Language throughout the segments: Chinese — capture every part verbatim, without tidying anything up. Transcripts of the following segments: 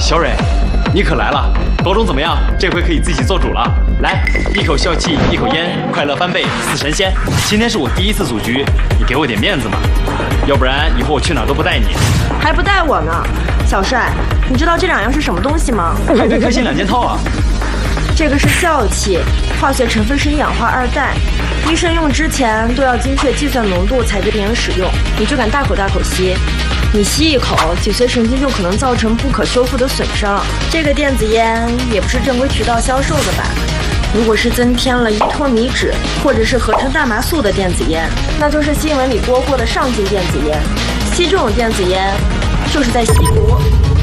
小蕊，你可来了！高中怎么样？这回可以自己做主了。来，一口笑气，一口烟，快乐翻倍，似神仙。今天是我第一次组局，你给我点面子嘛，要不然以后我去哪儿都不带你。 还不带我呢，小帅，你知道这两样是什么东西吗？ 还得开心两件套啊。 这个是笑气，化学成分是一氧化二氮，医生用之前都要精确计算浓度才给病人使用。你就敢大口大口吸，你吸一口，脊髓神经就可能造成不可修复的损伤。这个电子烟也不是正规渠道销售的吧？如果是增添了依托米酯或者是合成大麻素的电子烟，那就是新闻里播过的上镜电子烟。吸这种电子烟就是在吸毒，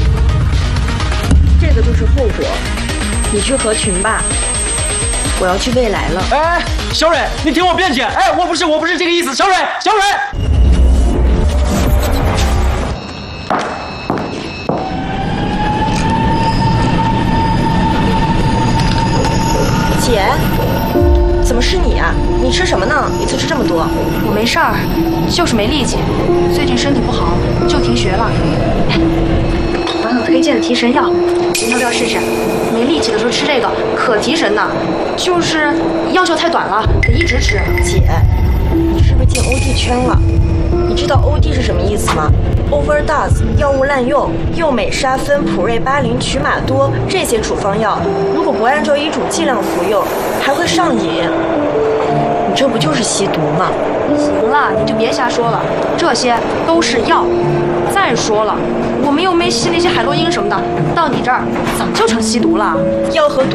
这个就是后果。你去合群吧，我要去未来了。 哎，小蕊，你听我辩解。哎，我不是，我不是这个意思。小蕊，小蕊。 姐，怎么是你啊？你吃什么呢？一次吃这么多？ 我没事儿，就是没力气，最近身体不好，就停学了。哎，网友推荐的提神药，您要不要试试？没力气的时候吃这个可提神呢，就是药效太短了，得一直吃。 姐，你是不是进 O D 圈了？你知道 O D 是什么意思吗 ？Overdose， 药物滥用，右美沙芬、普瑞巴林、曲马多这些处方药，如果不按照医嘱剂量服用，还会上瘾。你这不就是吸毒吗？ 行了，你就别瞎说了，这些都是药。再说了，我们又没吸那些海洛因什么的，到你这儿怎么就成吸毒了？ 药和毒